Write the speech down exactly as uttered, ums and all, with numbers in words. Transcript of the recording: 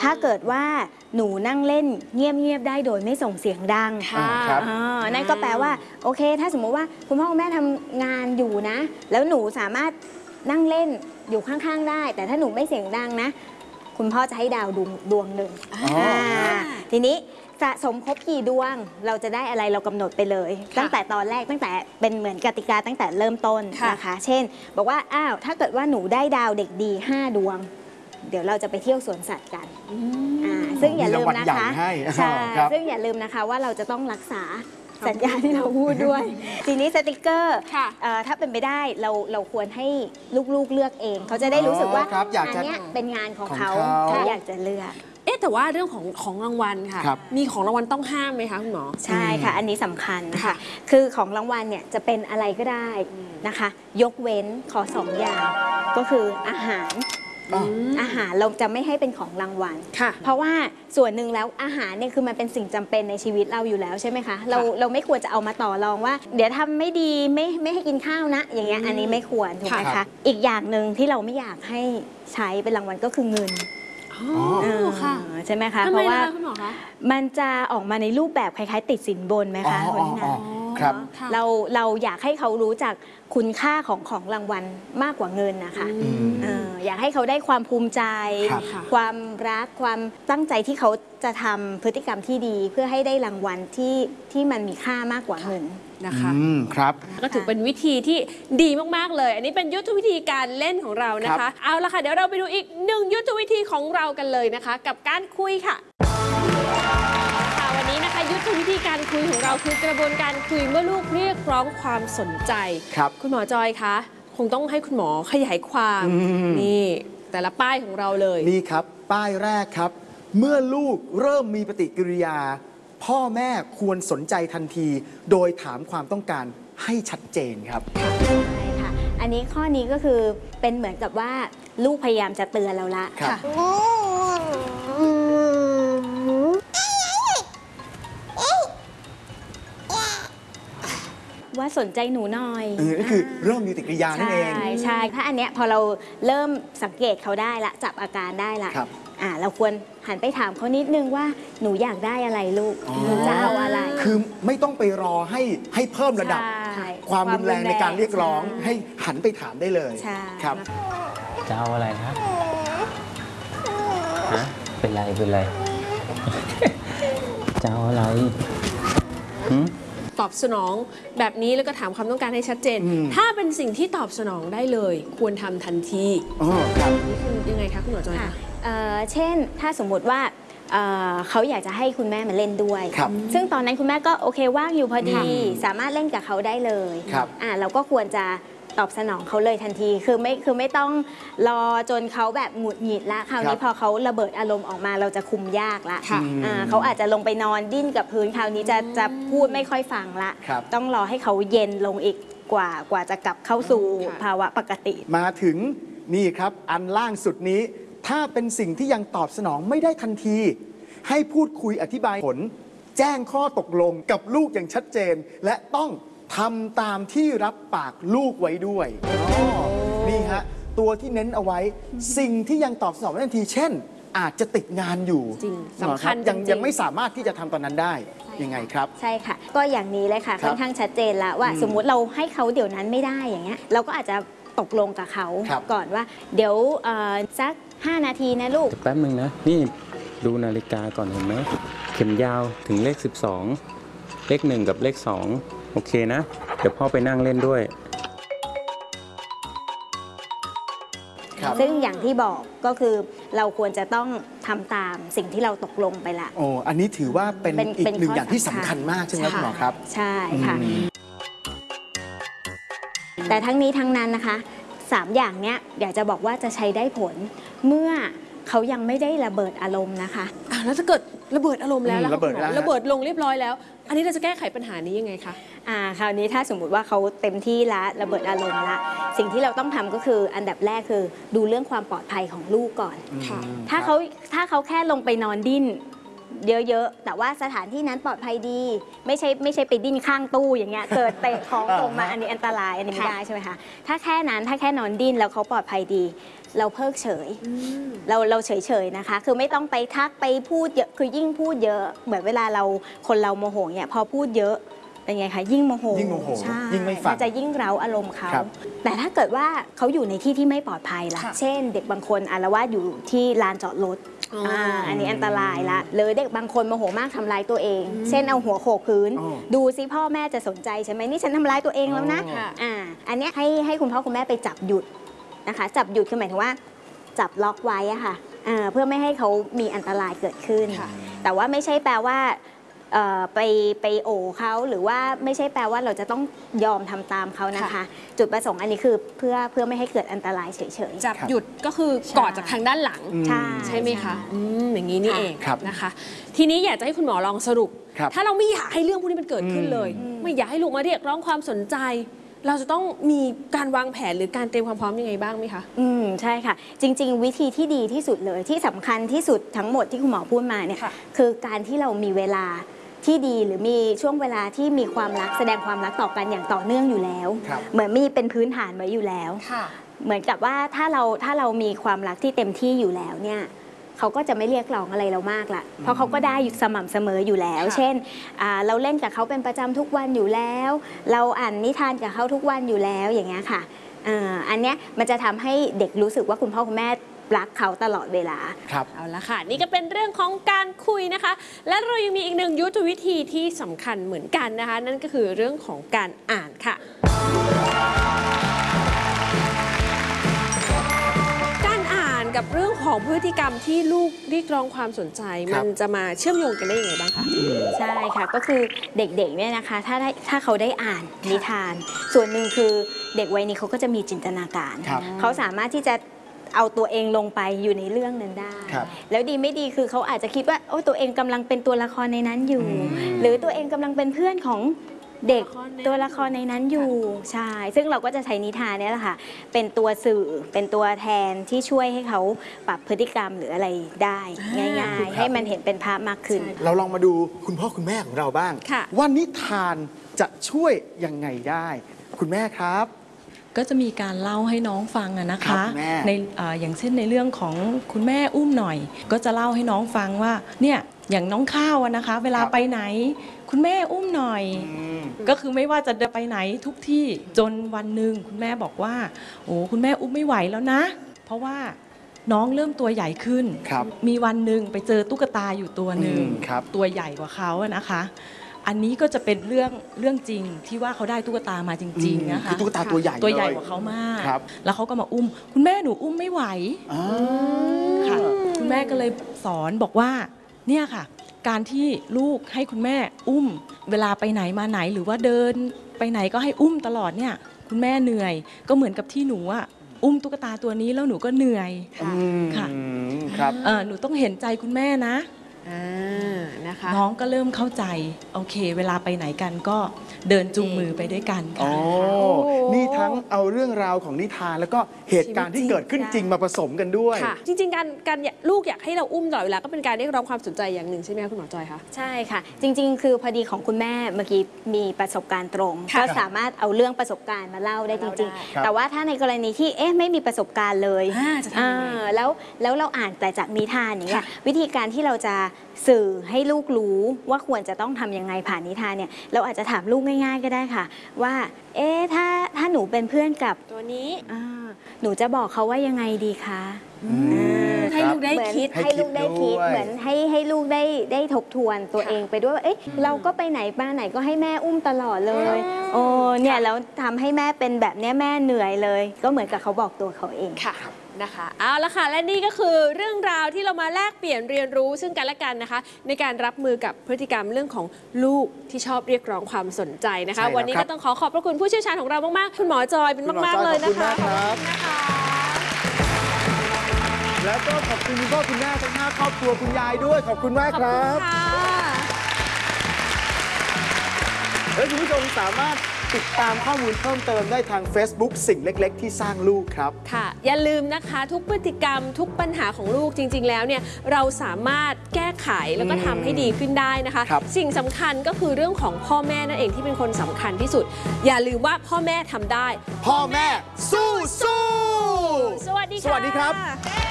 ถ้าเกิดว่าหนูนั่งเล่นเงียบๆได้โดยไม่ส่งเสียงดังค่ะนั่นก็แปลว่าโอเคถ้าสมมติว่าคุณพ่อคุณแม่ทำงานอยู่นะแล้วหนูสามารถนั่งเล่นอยู่ข้างๆได้แต่ถ้าหนูไม่เสียงดังนะคุณพ่อจะให้ดาวดวงดวงหนึ่งทีนี้สะสมครบกี่ดวงเราจะได้อะไรเรากำหนดไปเลยตั้งแต่ตอนแรกตั้งแต่เป็นเหมือนกติกาตั้งแต่เริ่มต้นนะคะเช่นบอกว่าอ้าวถ้าเกิดว่าหนูได้ดาวเด็กดีห้าดวงเดี๋ยวเราจะไปเที่ยวสวนสัตว์กันซึ่งอย่าลืมนะคะใช่ซึ่งอย่าลืมนะคะว่าเราจะต้องรักษาสัญญาที่เราพูดด้วยทีนี้สติกเกอร์ถ้าเป็นไปได้เราเราควรให้ลูกๆเลือกเองเขาจะได้รู้สึกว่างานนี้เป็นงานของเขาเขาอยากจะเลือกเอ๊ะแต่ว่าเรื่องของของรางวัลค่ะมีของรางวัลต้องห้ามไหมคะคุณหมอใช่ค่ะอันนี้สำคัญนะคะคือของรางวัลเนี่ยจะเป็นอะไรก็ได้นะคะยกเว้นขอสองอย่างก็คืออาหารอาหารเราจะไม่ให้เป็นของรางวัลเพราะว่าส่วนหนึ่งแล้วอาหารเนี่ยคือมันเป็นสิ่งจำเป็นในชีวิตเราอยู่แล้วใช่ไหมคะเราเราไม่ควรจะเอามาต่อรองว่าเดี๋ยวทำไม่ดีไม่ไม่ให้กินข้าวนะอย่างเงี้ยอันนี้ไม่ควรถูกไหมคะอีกอย่างหนึ่งที่เราไม่อยากให้ใช้เป็นรางวัลก็คือเงินใช่ไหมคะเพราะว่ามันจะออกมาในรูปแบบคล้ายๆติดสินบนไหมคะคนนี้นะเราเราอยากให้เขารู้จักคุณค่าของของรางวัลมากกว่าเงินนะคะอยากให้เขาได้ความภูมิใจความรักความตั้งใจที่เขาจะทำพฤติกรรมที่ดีเพื่อให้ได้รางวัลที่ที่มันมีค่ามากกว่าเงินนะคะครับก็ถือเป็นวิธีที่ดีมากๆเลยอันนี้เป็นยุทธวิธีการเล่นของเรานะคะเอาละค่ะเดี๋ยวเราไปดูอีกหนึ่งยุทธวิธีของเรากันเลยนะคะกับการคุยค่ะวันนี้นะคะยุทธวิธีการคุยของเราคือกระบวนการคุยเมื่อลูกเรียกร้องความสนใจครับคุณหมอจอยคะคงต้องให้คุณหมอขยายความนี่แต่ละป้ายของเราเลยนี่ครับป้ายแรกครับเมื่อลูกเริ่มมีปฏิกิริยาพ่อแม่ควรสนใจทันทีโดยถามความต้องการให้ชัดเจนครับใช่ค่ะอันนี้ข้อนี้ก็คือเป็นเหมือนกับว่าลูกพยายามจะเตือนเราละค่ะว่าสนใจหนูหน่อยเออก็คือเริ่มมีปฏิกิริยานั่นเองใช่ใช่ถ้าอันเนี้ยพอเราเริ่มสังเกตเขาได้ละจับอาการได้ละอ่าเราควรหันไปถามเขานิดนึงว่าหนูอยากได้อะไรลูกหนูจะเอาอะไรคือไม่ต้องไปรอให้ให้เพิ่มระดับความรุนแรงในการเรียกร้องให้หันไปถามได้เลยครับจะเอาอะไรครับฮะเป็นไรเป็นไรจะเอาอะไรตอบสนองแบบนี้แล้วก็ถามความต้องการให้ชัดเจนถ้าเป็นสิ่งที่ตอบสนองได้เลยควรทำทันทีอ๋อครับนี่คือยังไงคะคุณหมอจอยคะเช่นถ้าสมมติว่าเขาอยากจะให้คุณแม่มาเล่นด้วยซึ่งตอนนั้นคุณแม่ก็โอเคว่างอยู่พอดีสามารถเล่นกับเขาได้เลยเราก็ควรจะตอบสนองเขาเลยทันทีคือไม่คือไม่ต้องรอจนเขาแบบหงุดหงิดละคราวนี้พอเขาระเบิดอารมณ์ออกมาเราจะคุมยากละเขาอาจจะลงไปนอนดิ้นกับพื้นคราวนี้จะจะพูดไม่ค่อยฟังละต้องรอให้เขาเย็นลงอีกกว่ากว่าจะกลับเข้าสู่ภาวะปกติมาถึงนี่ครับอันล่างสุดนี้ถ้าเป็นสิ่งที่ยังตอบสนองไม่ได้ทันทีให้พูดคุยอธิบายผลแจ้งข้อตกลงกับลูกอย่างชัดเจนและต้องทำตามที่รับปากลูกไว้ด้วยนี่ฮะตัวที่เน้นเอาไว้สิ่งที่ยังตอบสนองไม่ได้ทันทีเช่นอาจจะติดงานอยู่จริงสำคัญยังยังไม่สามารถที่จะทำตอนนั้นได้ยังไงครับใช่ค่ะก็อย่างนี้เลยค่ะค่อนข้างชัดเจนแล้วว่าสมมุติเราให้เขาเดี๋ยวนั้นไม่ได้อย่างเงี้ยเราก็อาจจะตกลงกับเขาก่อนว่าเดี๋ยวสักห้านาทีนะลูกแป๊บนึงนะนี่ดูนาฬิกาก่อนเห็นไหมเข็มยาวถึงเลขสิบสองเลขหนึ่งกับเลขสองโอเคนะเดี๋ยวพ่อไปนั่งเล่นด้วยซึ่งอย่างที่บอกก็คือเราควรจะต้องทำตามสิ่งที่เราตกลงไปละโอ้อันนี้ถือว่าเป็นอีกหนึ่งอย่างที่สำคัญมากใช่ไหมคุณหมอครับใช่ค่ะแต่ทั้งนี้ทั้งนั้นนะคะสามอย่างเนี้ยอยากจะบอกว่าจะใช้ได้ผลเมื่อเขายังไม่ได้ระเบิดอารมณ์นะคะอ่ะแล้วถ้าเกิดระเบิดอารมณ์แล้วระเบิดระเบิดลงเรียบร้อยแล้วอันนี้เราจะแก้ไขปัญหานี้ยังไงคะอ่าคราวนี้ถ้าสมมุติว่าเขาเต็มที่ละระเบิดอารมณ์ละสิ่งที่เราต้องทำก็คืออันดับแรกคือดูเรื่องความปลอดภัยของลูกก่อนถ้าเขาถ้าเขาแค่ลงไปนอนดิ้นเยอะๆแต่ว่าสถานที่นั้นปลอดภัยดีไม่ใช่ไม่ใช่ไปดิ้นข้างตู้อย่างเงี้ยเกิดเตะของตกมาอันนี้อันตรายอันนี้ไม่ได้ใช่ไหมคะถ้าแค่นั้นถ้าแค่นอนดิ้นแล้วเขาปลอดภัยดีเราเพิกเฉยเราเราเฉยๆนะคะคือไม่ต้องไปทักไปพูดเยอะคือยิ่งพูดเยอะเหมือนเวลาเราคนเราโมโหเนี่ยพอพูดเยอะเป็นไงคะยิ่งโมโหยิ่งโมโหใช่ยิ่งไม่ฟังนจะยิ่งเร้าอารมณ์เขาครับแต่ถ้าเกิดว่าเขาอยู่ในที่ที่ไม่ปลอดภัยล่ะค่ะเช่น เด็กบางคนอาละวาดอยู่ที่ลานจอดรถอ๋ออ่าอันนี้อันตรายละหรือเด็กบางคนโมโหมากทำร้ายตัวเอง เช่นเอาหัวโขกพื้นอ๋อดูซิพ่อแม่จะสนใจใช่ไหมนี่ฉันทำร้ายตัวเองแล้วนะอ๋ออ่าอันเนี้ยให้ให้คุณพ่อคุณแม่ไปจับหยุดนะคะ จับหยุดคือหมายถึงว่าจับล็อกไว้อะค่ะอ่าเพื่อไม่ให้เขามีอันตรายเกิดขึ้นค่ะแต่ว่าไม่ใช่แปลว่าเอ่อไปไปโอบเขาหรือว่าไม่ใช่แปลว่าเราจะต้องยอมทำตามเขานะคะ จุดประสงค์อันนี้คือเพื่อเพื่อไม่ให้เกิดอันตรายเฉยๆจับครับหยุดก็คือกอดจากทางด้านหลังอืมใช่ใช่ไหมคะอืมอย่างนี้นี่เองครับนะคะ ทีนี้อยากจะให้คุณหมอลองสรุปครับถ้าเราไม่อยากให้เรื่องพวกนี้มันเกิดขึ้นเลยอืมไม่อยากให้ลูกมาเรียกร้องความสนใจ เราจะต้องมีการวางแผนหรือการเตรียมความพร้อมยังไงบ้างไหมคะอืมใช่ค่ะ จริง ๆ วิธีที่ดีที่สุดเลยที่สำคัญที่สุดทั้งหมดที่คุณหมอพูดมาเนี่ยค่ะคือการที่เรามีเวลาที่ดีหรือมีช่วงเวลาที่มีความรักแสดงความรักต่อกันอย่างต่อเนื่องอยู่แล้วครับเหมือนมีเป็นพื้นฐานไว้อยู่แล้วค่ะเหมือนกับว่าถ้าเราถ้าเรามีความรักที่เต็มที่อยู่แล้วเนี่ยเขาก็จะไม่เรียกร้องอะไรเรามากละเพราะเขาก็ได้อยู่สม่ำเสมออยู่แล้วค่ะเช่นอ่าเราเล่นกับเขาเป็นประจำทุกวันอยู่แล้ว เราอ่านนิทานกับเขาทุกวันอยู่แล้วอย่างเงี้ยค่ะอ่าอันเนี้ยมันจะทำให้เด็กรู้สึกว่าคุณพ่อคุณแม่รักเขาตลอดเวลาครับเอาละค่ะ นี่ก็เป็นเรื่องของการคุยนะคะ และเรายังมีอีกหนึ่งยุทธวิธีที่สำคัญเหมือนกันนะคะ นั่นก็คือเรื่องของการอ่านค่ะ การอ่านกับเรื่องของพฤติกรรมที่ลูกเรียกร้องความสนใจครัมับนจะมาเชื่อมโยงกันได้ยังไงบ้างคะใช่ค่ะก็คือเด็กๆเนี่ยนะคะถ้าได้ถ้าเขาได้อ่านนิทาน ส่วนหนึ่งคือเด็กวัยนี้เขาก็จะมีจินตนาการครับเขาสามารถที่จะเอาตัวเองลงไปอยู่ในเรื่องนั้นได้ครับแล้วดีไม่ดีคือเขาอาจจะคิดว่าโอ้ตัวเองกำลังเป็นตัวละครในนั้นอยู่ หรือตัวเองกำลังเป็นเพื่อนของเด็กตัวตัวละละคครรในในนั้นั้น นออยู่ ยู่ใช่ซึ่งเราก็จะใช้นิทานเนี่ยแหละค่ะเป็นตัวสื่อเป็นตัวแทนที่ช่วยให้เขาปรับพฤติกรรมหรืออะไรได้ง่ายๆ ให้มันเห็นเป็นภาพมากขึ้นเราลองมาดูคุณพ่อคุณแม่ของเราบ้างค่ะว่านิทานจะช่วยยังไงได้ คุณแม่ครับก็จะมีการเล่าให้น้องฟังอะนะครัคะบแม่ในเอ่ออย่างเช่นในเรื่องของคุณแม่อุ้มหน่อย ก็จะเล่าให้น้องฟังว่าเนี่ยอย่างน้องข้าวอะนะคะ เวลาไปไหน คุณแม่อุ้มหน่อยอืมก็คือไม่ว่าจะเดินไปไหนทุกที่จนวันหนึ่งคุณแม่บอกว่าโอ้คุณแม่อุ้มไม่ไหวแล้วนะ เพราะว่าน้องเริ่มตัวใหญ่ขึ้นครับมีวันหนึ่งไปเจอตุ๊กตาอยู่ตัวหนึ่งอืมครับตัวใหญ่กว่าเขาอะนะคะ อันนี้ก็จะเป็นเรื่องเรื่องจริงที่ว่าเขาได้ตุ๊กตามาจริงๆนะคะคือตุ๊กตาตัวใหญ่ตัวใหญ่เลยกว่าเขามากครับแล้วเขาก็มาอุ้ม คุณแม่หนูอุ้มไม่ไหวอ่าค่ะ คุณแม่ก็เลยสอนบอกว่าเนี่ยค่ะ การที่ลูกให้คุณแม่อุ้ม เวลาไปไหนมาไหนหรือว่าเดินไปไหนก็ให้อุ้มตลอดเนี่ย คุณแม่เหนื่อย ก็เหมือนกับที่หนูอะอุ้มตุ๊กตาตัวนี้แล้วหนูก็เหนื่อยอืมค่ะครับเออหนูต้องเห็นใจคุณแม่นะอ่านะคะน้องก็เริ่มเข้าใจโอเค เวลาไปไหนกันก็เดินจูงมือไปด้วยกันอ๋ค่ะอ นี่ทั้งเอาเรื่องราวของนิทานแล้วก็เหตุการณ์ที่เกิดขึ้นจริงมาผสมกันด้วยค่ะ จริง ๆ การการอยากลูกอยากให้เราอุ้มตลอดเวลาก็เป็นการเรียกร้องความสนใจอย่างหนึ่งใช่ไหมคะคุณหมอจอยคะใช่ค่ะ จริง ๆ คือพอดีของคุณแม่เมื่อกี้มีประสบการณ์ตรงค่ะก็สามารถเอาเรื่องประสบการณ์มาเล่าได้จริงครับๆ แต่ว่าถ้าในกรณีที่เอ๊ะไม่มีประสบการณ์เลยอ่าจะทำยังไงอ่าแล้วแล้วเราอ่านแต่จากนิทานอย่างเงี้ยวิธีการที่เราจะสื่อให้ลูกรู้ว่าควรจะต้องทำยังไงผ่านนิทานเนี่ยเราอาจจะถามลูกง่าย ๆ ก็ได้ค่ะ ว่าเอ๊ะถ้าถ้าหนูเป็นเพื่อนกับตัวนี้อ่าหนูจะบอกเขาว่ายังไงดีคะอืมให้ลูกได้เหมือนคิดให้ให้ลูกได้คิดคิดด้วยเหมือนให้ให้ลูกได้ได้ทบทวนตัวเองไปด้วยว่าเอ๊ะเราก็ไปไหนมาไหนก็ให้แม่อุ้มตลอดเลย โอ้เนี่ยแล้วทำให้แม่เป็นแบบเนี้ยแม่เหนื่อยเลย ก็เหมือนกับเขาบอกตัวเขาเองค่ะนะคะเอาละค่ะและนี่ก็คือเรื่องราวที่เรามาแลกเปลี่ยนเรียนรู้ซึ่งกันและกันนะคะ ในการรับมือกับพฤติกรรมเรื่องของลูกที่ชอบเรียกร้องความสนใจนะคะใช่แล้ววันนี้ครัก็บต้องขอขอบพระคุณผู้เชี่ยวชาญของเรามากๆคุณหมอจอยเป็นคุณหมอมากจๆอยเลยนะขอบคุณคะมากครับ แล้วก็ขอบคุณคุณพ่อคุณแม่ทั้งห้าครอบครัวคุณยายด้วย ขอบคุณมากขอบครัคุณบค่ะและคุณผู้ชมสามารถติดตามข้อมูลเพิ่มเติมได้ทาง Facebook สิ่งเล็กๆ ที่สร้างลูกครับค่ะอย่าลืมนะคะทุกพฤติกรรมทุกปัญหาของลูกจริง ๆ แล้วเนี่ยเราสามารถแก้ไขแล้วก็ทำให้ดีขึ้นได้นะคะครับสิ่งสำคัญก็คือเรื่องของพ่อแม่นั่นเองที่เป็นคนสำคัญที่สุด อย่าลืมว่าพ่อแม่ทำได้พ่อแม่สู้สู้สวัสดีค่ะสวัสดีครับ